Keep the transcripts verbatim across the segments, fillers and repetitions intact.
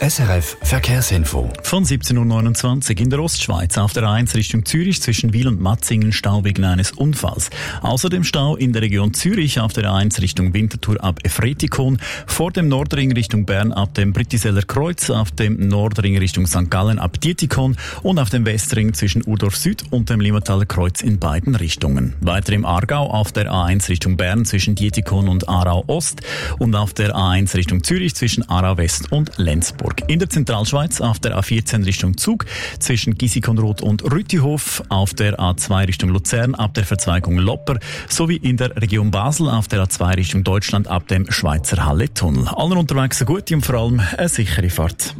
S R F Verkehrsinfo. Von siebzehn Uhr neunundzwanzig in der Ostschweiz auf der A eins Richtung Zürich zwischen Wil und Matzingen Stau wegen eines Unfalls. Außerdem Stau in der Region Zürich auf der A eins Richtung Winterthur ab Efretikon, vor dem Nordring Richtung Bern ab dem Brittiseller Kreuz, auf dem Nordring Richtung Sankt Gallen ab Dietikon und auf dem Westring zwischen Urdorf Süd und dem Limmataler Kreuz in beiden Richtungen. Weiter im Aargau auf der A eins Richtung Bern zwischen Dietikon und Aarau Ost und auf der A eins Richtung Zürich zwischen Aarau West und Lenzburg. In der Zentralschweiz auf der A vierzehn Richtung Zug zwischen Giesikonroth und Rütihof, auf der A zwei Richtung Luzern ab der Verzweigung Lopper sowie in der Region Basel auf der A zwei Richtung Deutschland ab dem Schweizer Halle-Tunnel. Allen unterwegs eine gute und vor allem eine sichere Fahrt.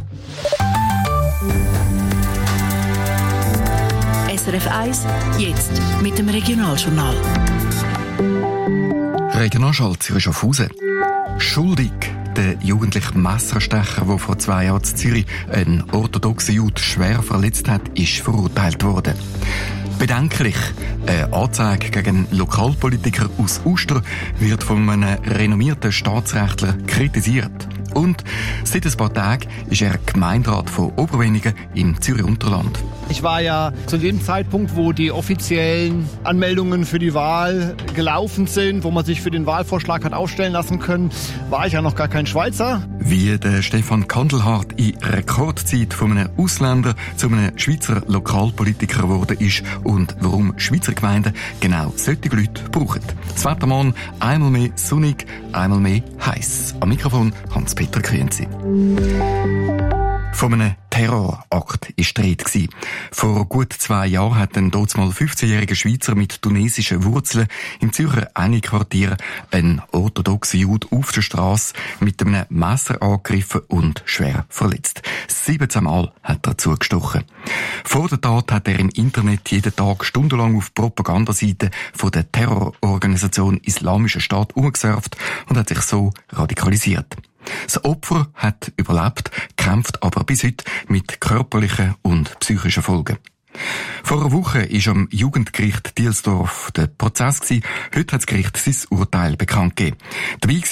S R F eins, jetzt mit dem Regionaljournal. Regionalschall Zürich-Schaffhausen. Schuldig. Der jugendliche Messerstecher, der vor zwei Jahren in Zürich einen orthodoxen Jude schwer verletzt hat, ist verurteilt worden. Bedenklich. Eine Anzeige gegen einen Lokalpolitiker aus Uster wird von einem renommierten Staatsrechtler kritisiert. Und seit ein paar Tagen ist er Gemeinderat von Oberwenigen im Zürich-Unterland. Ich war ja zu dem Zeitpunkt, wo die offiziellen Anmeldungen für die Wahl gelaufen sind, wo man sich für den Wahlvorschlag hat aufstellen lassen können, war ich ja noch gar kein Schweizer. Wie der Stefan Kandelhardt in Rekordzeit von einem Ausländer zu einem Schweizer Lokalpolitiker geworden ist und warum Schweizer Gemeinden genau solche Leute brauchen. Das Wettermann einmal mehr sonnig, einmal mehr heiß. Am Mikrofon Hans-Peter Künzi. Von einem Terrorakt war die Rede. Vor gut zwei Jahren hat ein damals fünfzehnjähriger Schweizer mit tunesischen Wurzeln im Zürcher Einigquartier einen orthodoxen Jude auf der Strasse mit einem Messer angegriffen und schwer verletzt. siebzehn Mal hat er zugestochen. Vor der Tat hat er im Internet jeden Tag stundenlang auf Propagandaseiten von der Terrororganisation Islamischer Staat umgesurft und hat sich so radikalisiert. Das Opfer hat überlebt, kämpft aber bis heute mit körperlichen und psychischen Folgen. Vor einer Woche war am Jugendgericht Dielsdorf der Prozess gewesen. Heute hat das Gericht sein Urteil bekannt gegeben. Dabei